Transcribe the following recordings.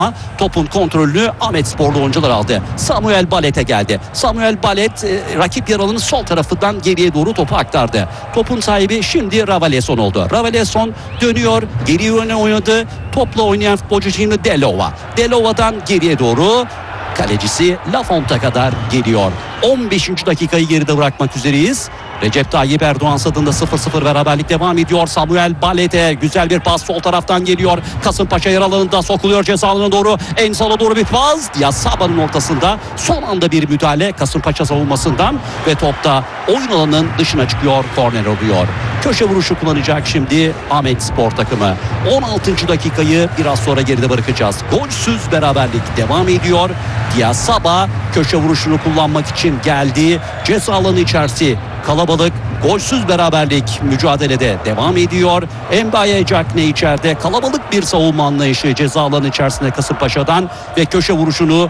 Topun kontrolünü Ahmetsporlu oyuncular aldı. Samuel Balet'e geldi. Samuel Balet rakip yaralının sol tarafından geriye doğru topu aktardı. Topun sahibi şimdi Ravaleson oldu. Ravaleson dönüyor. Geri yöne oynadı. Topla oynayan futbolcu şimdi Delova. Delova'dan geriye doğru kalecisi Lafont'a kadar geliyor. 15. dakikayı geride bırakmak üzereyiz. Recep Tayyip Erdoğan stadında 0-0 beraberlik devam ediyor. Samuel Balet'e güzel bir pas sol taraftan geliyor. Kasımpaşa yer alanında sokuluyor ceza alanına doğru. En sola doğru bir pas. Diasaba'nın ortasında son anda bir müdahale Kasımpaşa savunmasından ve topta oyun alanının dışına çıkıyor. Korner oluyor. Köşe vuruşu kullanacak şimdi Ahmetspor takımı. 16. dakikayı biraz sonra geride bırakacağız. Golsüz beraberlik devam ediyor. Diasaba köşe vuruşunu kullanmak için geldi. Ceza alanı içerisi kalabalık, golsüz beraberlik mücadelede devam ediyor. Mbaye Cakne içeride, kalabalık bir savunma anlayışı ceza alanı içerisinde Kasımpaşa'dan ve köşe vuruşunu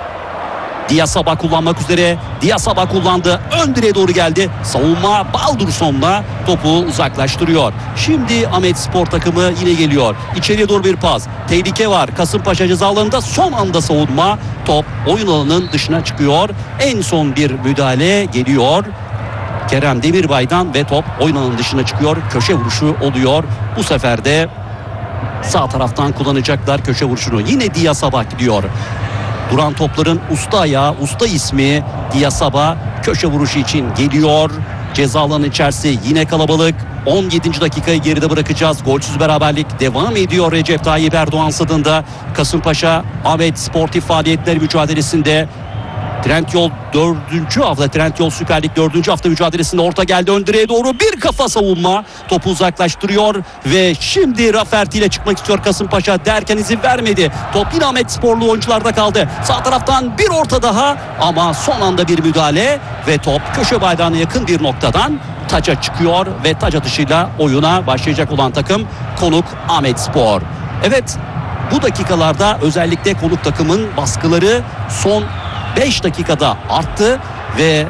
Diasaba kullanmak üzere. Diasaba kullandı. Ön direğe doğru geldi. Savunma Baldurson'la topu uzaklaştırıyor. Şimdi Ahmetspor takımı yine geliyor. İçeriye doğru bir pas. Tehlike var. Kasımpaşa ceza alanında son anda savunma. Top oyun alanının dışına çıkıyor. En son bir müdahale geliyor Kerem Demirbay'dan ve top oyun alanının dışına çıkıyor. Köşe vuruşu oluyor. Bu sefer de sağ taraftan kullanacaklar köşe vuruşunu. Yine Diasaba gidiyor. Duran topların usta ayağı, usta ismi Diasaba köşe vuruşu için geliyor. Ceza alanı içerisi yine kalabalık. 17. dakikayı geride bırakacağız. Golsüz beraberlik devam ediyor Recep Tayyip Erdoğan stadında. Kasımpaşa Ahmet Sportif Faaliyetler mücadelesinde Trendyol 4. hafta, Trendyol Süper Lig 4. hafta mücadelesinde orta geldi. Ön direğe doğru bir kafa savunma. Topu uzaklaştırıyor ve şimdi Rafferty ile çıkmak istiyor Kasımpaşa derken izin vermedi. Top yine Ahmetsporlu oyuncularda kaldı. Sağ taraftan bir orta daha ama son anda bir müdahale ve top köşe bayrağına yakın bir noktadan taça çıkıyor ve taç atışıyla oyuna başlayacak olan takım konuk Ahmetspor. Evet, bu dakikalarda özellikle konuk takımın baskıları son 5 dakikada arttı ve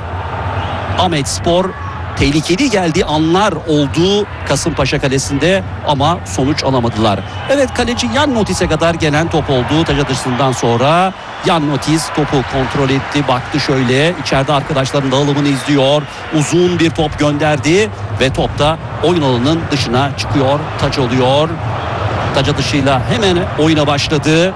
Ahmetspor tehlikeli geldiği anlar oldu Kasımpaşa kalesinde ama sonuç alamadılar. Evet, kaleci Jan Notis'e kadar gelen top oldu. Taç atışından sonra Jan Notis topu kontrol etti. Baktı şöyle, içeride arkadaşların dağılımını izliyor. Uzun bir top gönderdi ve top da oyun alanının dışına çıkıyor. Taç oluyor. Taç atışıyla hemen oyuna başladı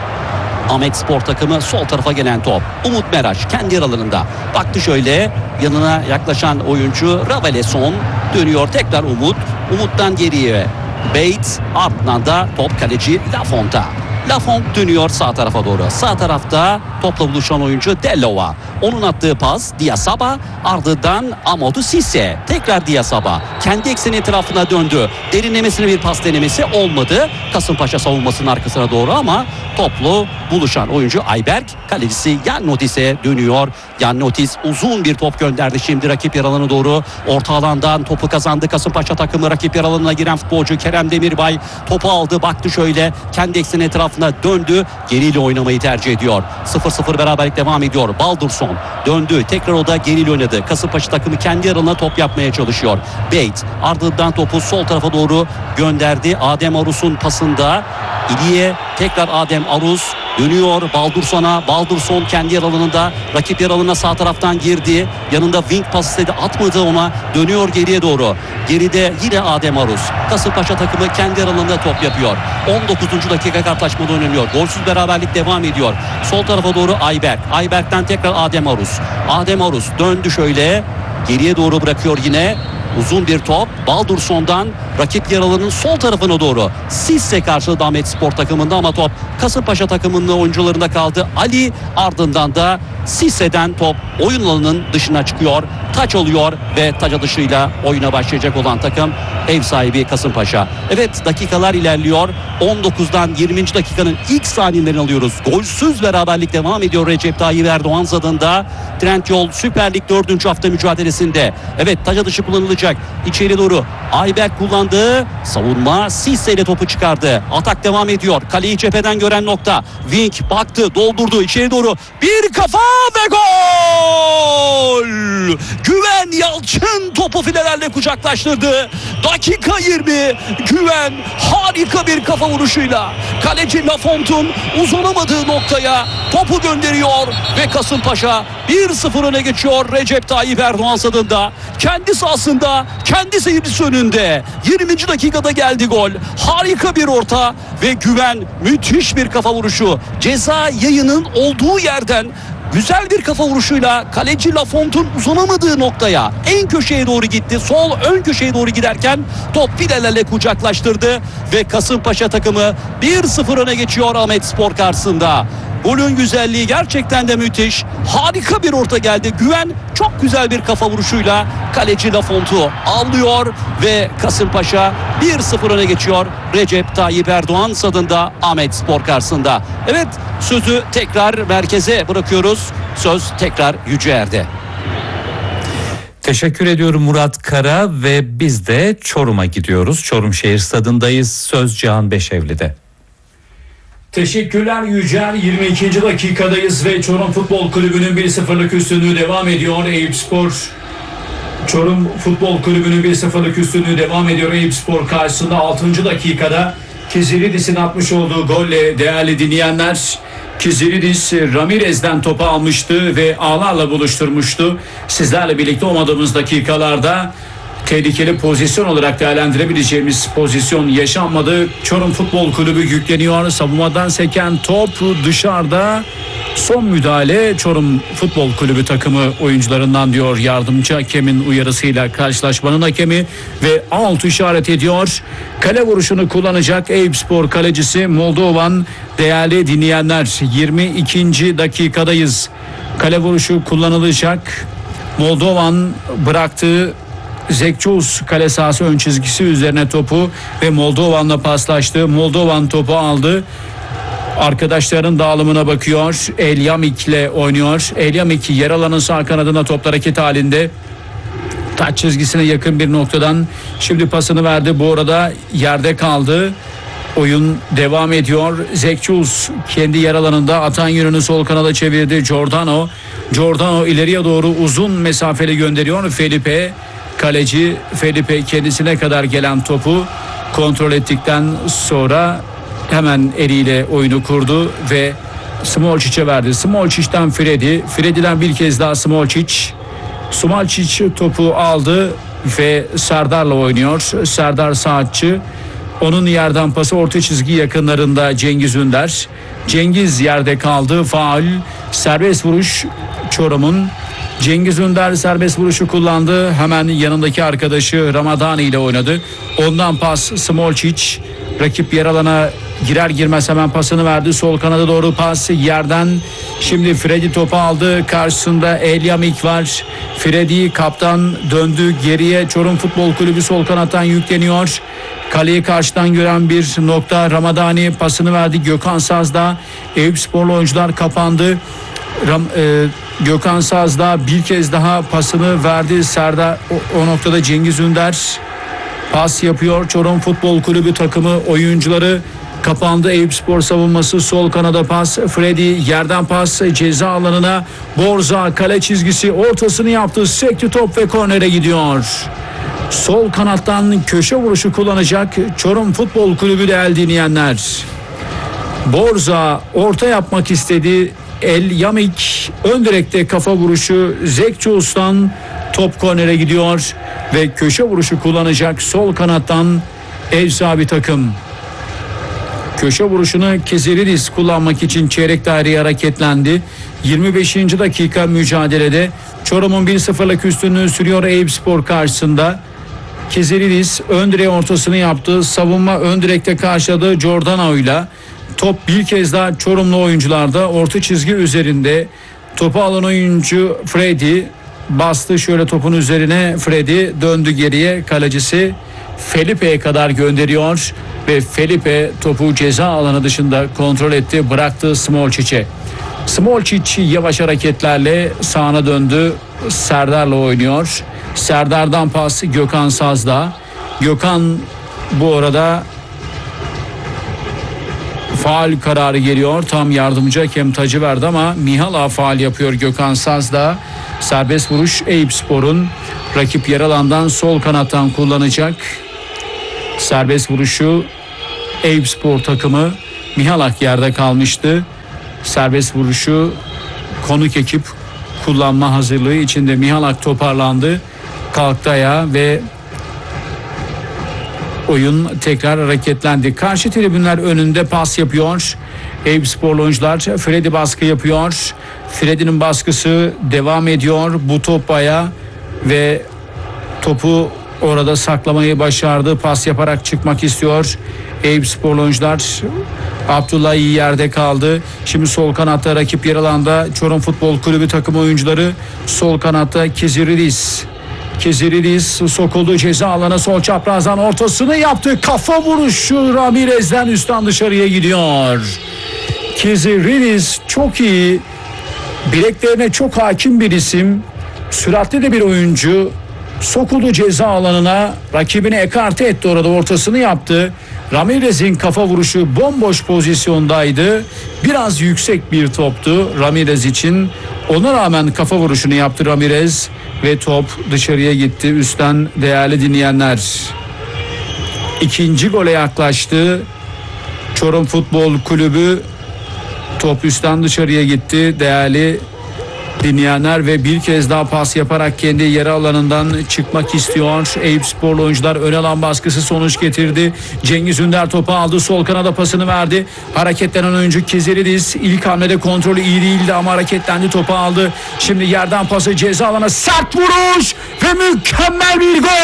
Ahmetspor takımı. Sol tarafa gelen top. Umut Meraş kendi yer alanında. Baktı şöyle, yanına yaklaşan oyuncu Ravaleson dönüyor. Tekrar Umut. Umut'tan geriye Bates, ardından da top kaleci Lafont'a. Lafont dönüyor sağ tarafa doğru. Sağ tarafta topla buluşan oyuncu Delova. Onun attığı pas Diasaba, ardından Amadou Cissé. Tekrar Diasaba. Kendi ekseni etrafına döndü. Derinlemesine bir pas denemesi olmadı. Kasımpaşa savunmasının arkasına doğru ama toplu buluşan oyuncu Ayberk, kalecisi Jan Notis'e dönüyor. Jan Notis uzun bir top gönderdi şimdi rakip yer alanına doğru. Orta alandan topu kazandı Kasımpaşa takımı. Rakip yer alanına giren futbolcu Kerem Demirbay topu aldı. Baktı şöyle, kendi ekseni etrafına döndü. Geriyle oynamayı tercih ediyor. 0-0 beraberlik devam ediyor. Baldurson döndü. Tekrar o da geriyle oynadı. Kasımpaşa takımı kendi yarına top yapmaya çalışıyor. Bates ardından topu sol tarafa doğru gönderdi. Adem Arus'un pasında İliye tekrar Adem Arus dönüyor Baldurson'a. Baldurson kendi yer alanında, rakip yer alanına sağ taraftan girdi. Yanında wing pas istedi, atmadı ona. Dönüyor geriye doğru. Geride yine Adem Arus. Kasımpaşa takımı kendi yer alanında top yapıyor. 19. dakika karşılaşmada oynanıyor. Golsüz beraberlik devam ediyor. Sol tarafa doğru Ayberk. Ayberk'ten tekrar Adem Arus. Adem Arus döndü şöyle. Geriye doğru bırakıyor yine. Uzun bir top Baldurson'dan rakip yer alanının sol tarafına doğru. Cissé karşıladı Ahmetspor takımında ama top Kasımpaşa takımının oyuncularında kaldı. Ali, ardından da Cissé'den top oyun alanının dışına çıkıyor. Taç oluyor ve taç atışıyla oyuna başlayacak olan takım ev sahibi Kasımpaşa. Evet, dakikalar ilerliyor. 19'dan 20. dakikanın ilk saniyelerini alıyoruz. Golsüz beraberlik devam ediyor Recep Tayyip Erdoğan stadında. Trendyol Süper Lig 4. hafta mücadelesinde. Evet, taç atışı kullanılacak. İçeri doğru Ayberk kullandı. kullandı. Savunma Sisse ile topu çıkardı. Atak devam ediyor. Kaleyi cepheden gören nokta. Wing baktı, doldurdu içeri doğru. Bir kafa ve gol! Güven Yalçın topu filelerle kucaklaştırdı. Dakika 20. Güven harika bir kafa vuruşuyla kaleci Lafont'un uzanamadığı noktaya topu gönderiyor ve Kasımpaşa 1-0 öne geçiyor Recep Tayyip Erdoğan stadında. Kendi sahasında, kendi seyircisi önünde. 20. dakikada geldi gol. Harika bir orta ve Güven müthiş bir kafa vuruşu. Ceza yayının olduğu yerden güzel bir kafa vuruşuyla kaleci Lafont'un uzanamadığı noktaya en köşeye doğru gitti. Sol ön köşeye doğru giderken top filelerle kucaklaştırdı ve Kasımpaşa takımı 1-0 öne geçiyor Ahmetspor karşısında. Golün güzelliği gerçekten de müthiş. Harika bir orta geldi. Güven çok güzel bir kafa vuruşuyla kaleci Lafont'u avlıyor ve Kasımpaşa 1-0 öne geçiyor Recep Tayyip Erdoğan stadında Ahmetspor karşısında. Evet, sözü tekrar merkeze bırakıyoruz. Söz tekrar Yüceer'de. Teşekkür ediyorum Murat Kara ve biz de Çorum'a gidiyoruz. Çorum Şehir Stadı'ndayız. Söz Cihan Beşevli'de. Teşekkürler Yücel. 22. dakikadayız ve Çorum Futbol Kulübü'nün 1-0'lık üstünlüğü devam ediyor. Eyüpspor Çorum Futbol Kulübü'nün 1-0'lık üstünlüğü devam ediyor. Eyüpspor karşısında 6. dakikada Kiziridis'in atmış olduğu golle değerli dinleyenler, Kiziridis Ramirez'den topu almıştı ve ağlarla buluşturmuştu. Sizlerle birlikte olmadığımız dakikalarda tehlikeli pozisyon olarak değerlendirebileceğimiz pozisyon yaşanmadı. Çorum Futbol Kulübü yükleniyor. Savunmadan seken top dışarıda. Son müdahale Çorum Futbol Kulübü takımı oyuncularından diyor yardımcı hakemin uyarısıyla karşılaşmanın hakemi ve out işaret ediyor. Kale vuruşunu kullanacak Eyüpspor kalecisi Moldovan. Değerli dinleyenler, 22. dakikadayız. Kale vuruşu kullanılacak. Moldovan bıraktığı Zekçuz kale sahası ön çizgisi üzerine topu ve Moldovan'la paslaştı. Moldovan topu aldı. Arkadaşların dağılımına bakıyor. Elyamik'le oynuyor. Elyamik yer alanın sağ kanadına topla hareket halinde. Taç çizgisine yakın bir noktadan şimdi pasını verdi. Bu arada yerde kaldı. Oyun devam ediyor. Zekçuz kendi yer alanında atan yönünü sol kanada çevirdi. Giordano ileriye doğru uzun mesafeli gönderiyor. Felipe, kaleci Felipe kendisine kadar gelen topu kontrol ettikten sonra hemen eliyle oyunu kurdu ve Smolčić'e verdi. Smolčić'ten Fredi'den bir kez daha Smolčić topu aldı ve Serdar'la oynuyor. Serdar Saatçı, onun yerden pası orta çizgi yakınlarında Cengiz Ünder. Cengiz yerde kaldı. Faul. Serbest vuruş Çorum'un. Cengiz Ünder serbest vuruşu kullandı. Hemen yanındaki arkadaşı Ramadani ile oynadı. Ondan pas Smolčić. Rakip yer alana girer girmez hemen pasını verdi. Sol kanada doğru pas yerden. Şimdi Fredi topu aldı. Karşısında Elyamik var. Fredi kaptan döndü geriye. Çorum Futbol Kulübü sol kanattan yükleniyor. Kaleyi karşıdan gören bir nokta. Ramadani pasını verdi. Gökhan Saz'da. Eyüpsporlu oyuncular kapandı. Gökhan Saz'da bir kez daha pasını verdi. Serdar o noktada Cengiz Ünder pas yapıyor. Çorum Futbol Kulübü takımı oyuncuları kapandı. Eyüpspor savunması sol kanada pas. Fredi yerden pas ceza alanına. Borza kale çizgisi ortasını yaptı. Sekti top ve kornere gidiyor. Sol kanattan köşe vuruşu kullanacak Çorum Futbol Kulübü değerli dinleyenler. Borza orta yapmak istedi. Elyamik ön direkte kafa vuruşu Zekçuz'dan top kornere gidiyor ve köşe vuruşu kullanacak sol kanattan ev sahibi takım. Köşe vuruşunu Kiziridis kullanmak için çeyrek daireye hareketlendi. 25. dakika mücadelede Çorum'un 1-0'lık üstünlüğü sürüyor Eyüpspor karşısında. Kiziridis ön direğe ortasını yaptı. Savunma ön direkte karşıladı Giordano'yla. Top bir kez daha Çorumlu oyuncularda orta çizgi üzerinde. Topu alan oyuncu Fredi bastı şöyle topun üzerine. Fredi döndü geriye, kalecisi Felipe'ye kadar gönderiyor ve Felipe topu ceza alanı dışında kontrol etti, bıraktı Smolčić'e. Smolčić yavaş hareketlerle sağına döndü. Serdar'la oynuyor. Serdar'dan pas Gökhan Saz'da. Gökhan Bu arada faul kararı geliyor. Tam yardımcı hakem tacı verdi ama Mihala faul yapıyor Gökhan Saz'da. Serbest vuruş Eyüpspor'un, rakip yer alandan sol kanattan kullanacak. Serbest vuruşu Eyüpspor takımı, Mihalak yerde kalmıştı. Serbest vuruşu konuk ekip kullanma hazırlığı içinde. Mihalak toparlandı, kalktı ayağa ve oyun tekrar hareketlendi. Karşı tribünler önünde pas yapıyor Eyüpsporlu oyuncular. Freddy baskı yapıyor. Freddy'nin baskısı devam ediyor. Bu top ayağı ve topu orada saklamayı başardı. Pas yaparak çıkmak istiyor Eyüpsporlu oyuncular. Abdullah iyi yerde kaldı. Şimdi sol kanatta rakip yer alanda Çorum Futbol Kulübü takım oyuncuları. Sol kanatta Kiziridis sokuldu ceza alana, sol çaprazdan ortasını yaptı. Kafa vuruşu Ramirez'den üstten dışarıya gidiyor. Kiziridis çok iyi. Bileklerine çok hakim bir isim. Süratli de bir oyuncu. Sokuldu ceza alanına. Rakibini ekarte etti, orada ortasını yaptı. Ramirez'in kafa vuruşu bomboş pozisyondaydı. Biraz yüksek bir toptu Ramirez için. Ona rağmen kafa vuruşunu yaptı Ramirez ve top dışarıya gitti. Üstten değerli dinleyenler, ikinci gole yaklaştı Çorum Futbol Kulübü. Top üstten dışarıya gitti değerli dinleyenler ve bir kez daha pas yaparak kendi yarı alanından çıkmak istiyor. Eyüpsporlu oyuncular ön alan baskısı sonuç getirdi. Cengiz Ünder topu aldı, sol kanada pasını verdi. Hareketlenen oyuncu Kiziridis ilk hamlede kontrolü iyi değildi ama hareketlendi, topu aldı. Şimdi yerden pası ceza alana, sert vuruş ve mükemmel bir gol!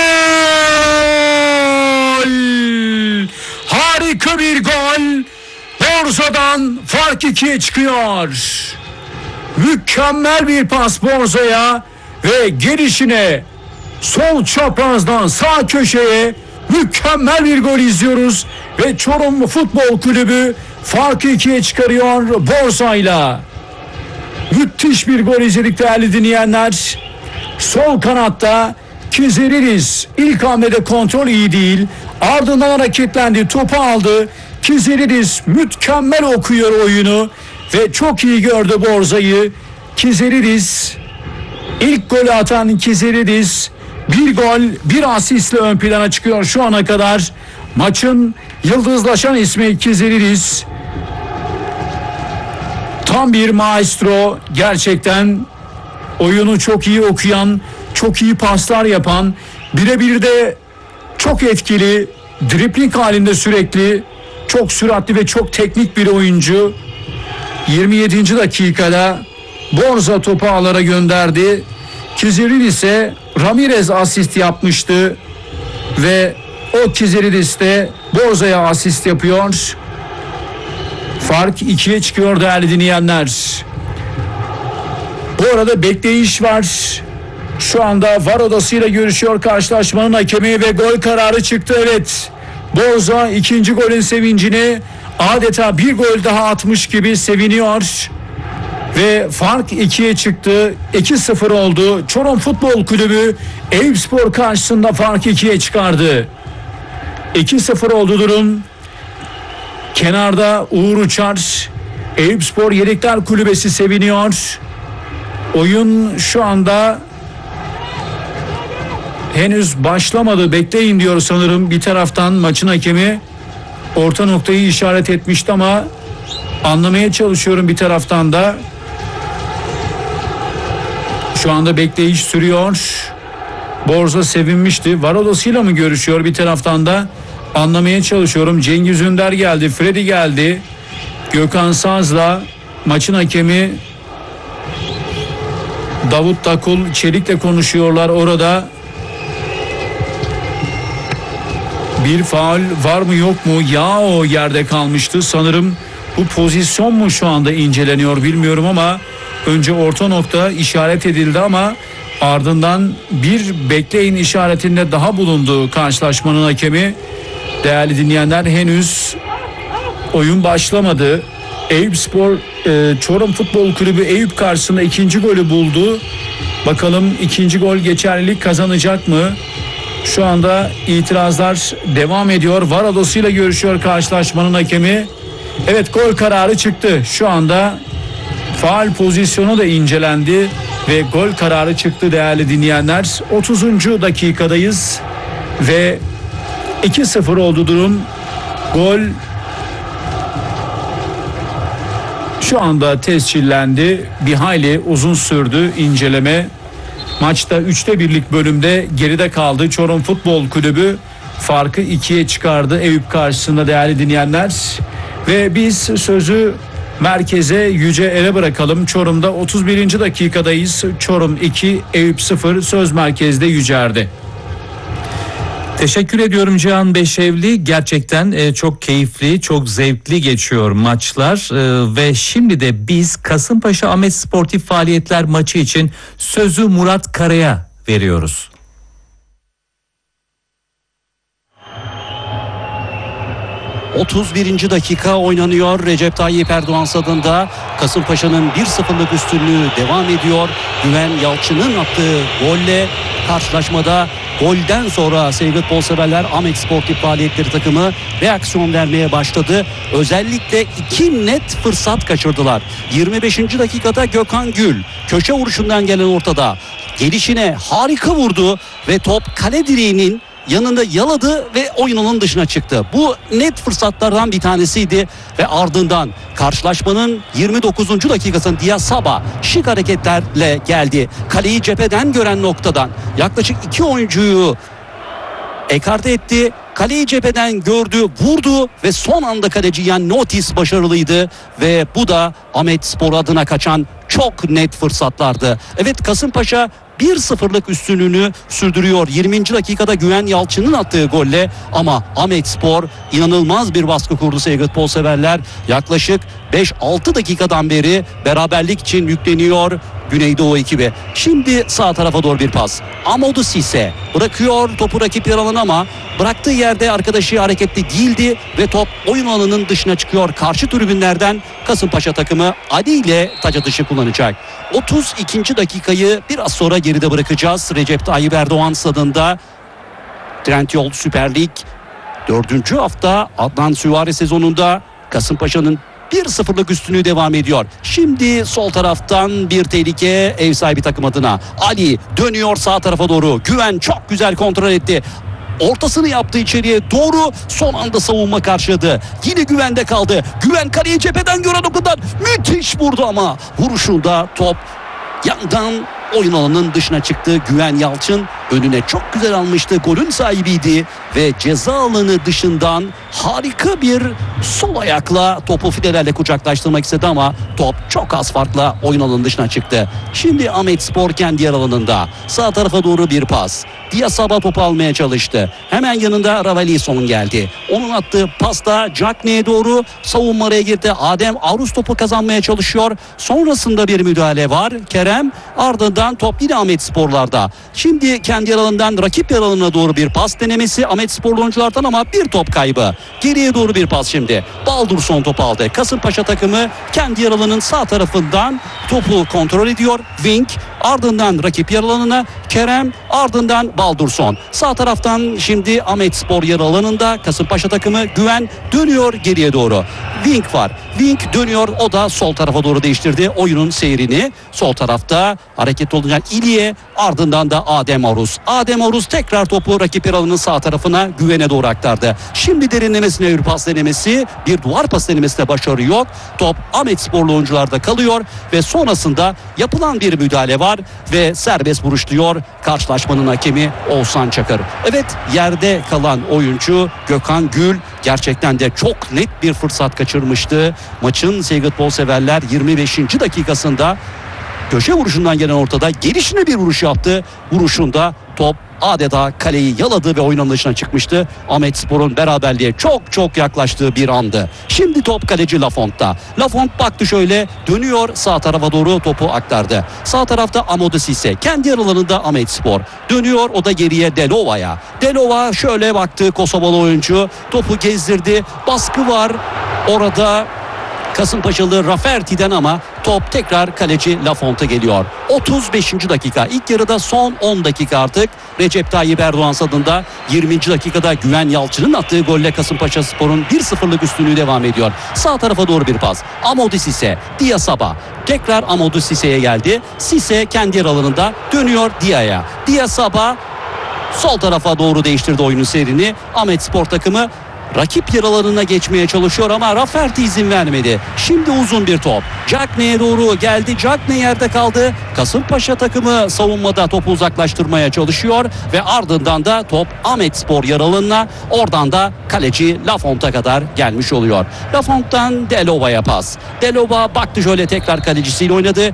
Harika bir gol! Borza'dan fark 2'ye çıkıyor. Mükemmel bir pas Borza'ya ve gelişine sol çaprazdan sağ köşeye mükemmel bir gol izliyoruz ve Çorum Futbol Kulübü farkı 2'ye çıkarıyor Borza'yla. Müthiş bir gol izledik değerli dinleyenler. Sol kanatta Kiziridis ilk hamlede kontrol iyi değil, ardından hareketlendi, topu aldı. Kiziridis mükemmel okuyor oyunu ve çok iyi gördü Borza'yı. Kiziridis, ilk golü atan Kiziridis, bir gol bir asistle ön plana çıkıyor şu ana kadar. Maçın yıldızlaşan ismi Kiziridis. Tam bir maestro, gerçekten oyunu çok iyi okuyan, çok iyi paslar yapan, birebir de çok etkili, dribling halinde sürekli, çok süratli ve çok teknik bir oyuncu. 27. dakikada Borza topu ağlara gönderdi. Kiziridis'e Ramirez asist yapmıştı ve o Kiziridis de Borza'ya asist yapıyor. Fark 2'ye çıkıyor değerli dinleyenler. Bu arada bekleyiş var. Şu anda VAR odasıyla görüşüyor karşılaşmanın hakemi ve gol kararı çıktı. Evet, Borza ikinci golün sevincini adeta bir gol daha atmış gibi seviniyor. Ve fark 2'ye çıktı. 2-0 oldu. Çorum Futbol Kulübü Eyüpspor karşısında fark 2'ye çıkardı. 2-0 oldu durum. Kenarda Uğur Uçar, Eyüpspor Yedekler Kulübesi seviniyor. Oyun şu anda henüz başlamadı, bekleyin diyor sanırım. Bir taraftan maçın hakemi orta noktayı işaret etmişti ama anlamaya çalışıyorum bir taraftan da. Şu anda bekleyiş sürüyor. Borza sevinmişti. VAR odasıyla mı görüşüyor bir taraftan da? Anlamaya çalışıyorum. Cengiz Ünder geldi, Freddy geldi. Gökhan Saz'la maçın hakemi Davut Takul Çelik'le konuşuyorlar orada. Bir faul var mı yok mu? Ya o yerde kalmıştı. Sanırım bu pozisyon mu şu anda inceleniyor bilmiyorum ama önce orta nokta işaret edildi ama ardından bir bekleyin işaretinde daha bulundu karşılaşmanın hakemi. Değerli dinleyenler, henüz oyun başlamadı. Eyüpspor Çorum Futbol Kulübü Eyüp karşısında ikinci golü buldu. Bakalım ikinci gol geçerlilik kazanacak mı? Şu anda itirazlar devam ediyor. VAR odasıyla görüşüyor karşılaşmanın hakemi. Evet, gol kararı çıktı. Şu anda faul pozisyonu da incelendi ve gol kararı çıktı değerli dinleyenler. 30. dakikadayız ve 2-0 oldu durum. Gol şu anda tescillendi. Bir hayli uzun sürdü inceleme. Maçta 1/3 bölümde geride kaldı. Çorum Futbol Kulübü farkı 2'ye çıkardı Eyüp karşısında değerli dinleyenler. Ve biz sözü merkeze Yüce Er'e bırakalım. Çorum'da 31. dakikadayız. Çorum 2, Eyüp 0. Söz merkezde Yüce Er'de. Teşekkür ediyorum Cihan Beşevli. Gerçekten çok keyifli, çok zevkli geçiyor maçlar. Ve şimdi de biz Kasımpaşa Ahmet Sportif Faaliyetler maçı için sözü Murat Kara'ya veriyoruz. ...31. dakika oynanıyor. Recep Tayyip Erdoğan stadında Kasımpaşa'nın 1-0'lık üstünlüğü devam ediyor. Güven Yalçın'ın attığı golle karşılaşmada golden sonra sevgili futbolseverler Ahmet Sportif Faaliyetleri takımı reaksiyon vermeye başladı. Özellikle 2 net fırsat kaçırdılar. 25. dakikada Gökhan Gül köşe vuruşundan gelen ortada gelişine harika vurdu ve top kale direğinin yanında yaladı ve oyun alanının dışına çıktı. Bu net fırsatlardan bir tanesiydi ve ardından karşılaşmanın 29. dakikasında Diasaba şık hareketlerle geldi. Kaleyi cepheden gören noktadan yaklaşık 2 oyuncuyu ekarte etti. Kaleyi cepheden gördü, vurdu ve son anda kaleci Yan Notis başarılıydı ve bu da Ahmet Spor adına kaçan çok net fırsatlardı. Evet, Kasımpaşa 1-0'lık üstünlüğünü sürdürüyor 20. dakikada Güven Yalçın'ın attığı golle, ama Ahmet Spor inanılmaz bir baskı kurdu sevgili futbolseverler. Yaklaşık 5-6 dakikadan beri beraberlik için yükleniyor Güneydoğu ekibi. Şimdi sağ tarafa doğru bir pas. Amadou Cissé bırakıyor topu rakip yer alanına ama bıraktığı yerde arkadaşı hareketli değildi ve top oyun alanının dışına çıkıyor. Karşı tribünlerden Kasımpaşa takımı Ali ile taç atışı kullanacak. 32. dakikayı biraz sonra geride bırakacağız. Recep Tayyip Erdoğan stadında Trendyol Süper Lig 4. hafta Adnan Süvari sezonunda Kasımpaşa'nın 1-0'lık üstünlüğü devam ediyor. Şimdi sol taraftan bir tehlike ev sahibi takım adına. Ali dönüyor sağ tarafa doğru. Güven çok güzel kontrol etti. Ortasını yaptı içeriye doğru, son anda savunma karşıladı. Yine Güven'de kaldı. Güven kaleyi cepheden gören okundan müthiş vurdu ama vuruşunda top yandan oyun alanının dışına çıktı. Güven Yalçın önüne çok güzel almıştı. Golün sahibiydi ve ceza alanı dışından harika bir sol ayakla topu filelerle kucaklaştırmak istedi ama top çok az farkla oyun alanının dışına çıktı. Şimdi Ahmet Spor kendi yer alanında. Sağ tarafa doğru bir pas. Diasaba topu almaya çalıştı. Hemen yanında Ravalison geldi. Onun attığı pasta Cagney'e doğru savunma araya girdi. Adem Arus topu kazanmaya çalışıyor. Sonrasında bir müdahale var. Kerem, ardından top yine Ahmet Spor'larda. Şimdi kendi yer alanından rakip yer alanına doğru bir pas denemesi Ahmet Sporlu oyunculardan ama bir top kaybı. Geriye doğru bir pas şimdi. Baldurson topu aldı. Kasımpaşa takımı kendi yer alanının sağ tarafından topu kontrol ediyor. Wink, ardından rakip yer alanına Kerem, ardından Baldurson. Sağ taraftan şimdi Ahmet Spor yer alanında Kasımpaşa takımı Güven dönüyor geriye doğru. Wink var. Wink dönüyor, o da sol tarafa doğru değiştirdi oyunun seyrini. Sol tarafta hareket olacak İliye, ardından da Adem Arus. Adem Arus tekrar topu rakip yer alanının sağ tarafına Güven'e doğru aktardı. Şimdi derinlemesine bir pas denemesi, bir duvar pas denemesine başarı yok. Top Ahmet Sporlu oyuncularda kalıyor ve sonrasında yapılan bir müdahale var ve serbest vuruş diyor karşılaşmanın hakemi Oğuzhan Çakır. Evet, yerde kalan oyuncu Gökhan Gül gerçekten de çok net bir fırsat kaçırmıştı. Maçın sevgili futbol severler 25. dakikasında köşe vuruşundan gelen ortada gelişine bir vuruş yaptı. Vuruşunda top adeta kaleyi yaladı ve oyunun dışına çıkmıştı. Ahmet Spor'un beraberliğe çok yaklaştığı bir andı. Şimdi top kaleci Lafont'ta. Lafont baktı şöyle, dönüyor sağ tarafa doğru topu aktardı. Sağ tarafta Amadou Cissé. Kendi yer alanında Ahmet Spor. Dönüyor o da geriye Delova'ya. Delova şöyle baktı, Kosovalı oyuncu. Topu gezdirdi. Baskı var. Orada Kasımpaşalı Rafferti'den ama top tekrar kaleci Lafont'a geliyor. 35. dakika. İlk yarıda son 10 dakika artık. Recep Tayyip Erdoğan adında 20. dakikada Güven Yalçın'ın attığı golle Kasımpaşaspor'un 1-0'lık üstünlüğü devam ediyor. Sağ tarafa doğru bir pas. Amadou Cissé, Diasaba. Tekrar Amadou Cissé'ye geldi. Cissé kendi yer alanında dönüyor Dia'ya. Diasaba sol tarafa doğru değiştirdi oyunun seyrini. Ahmetspor takımı rakip yer alanına geçmeye çalışıyor ama Rafferti izin vermedi. Şimdi uzun bir top. Cagney'e doğru geldi. Cagney yerde kaldı. Kasımpaşa takımı savunmada topu uzaklaştırmaya çalışıyor ve ardından da top Ahmetspor yer alanına, oradan da kaleci Lafont'a kadar gelmiş oluyor. Lafont'tan Deloba'ya pas. Deloba baktı şöyle, tekrar kalecisiyle oynadı.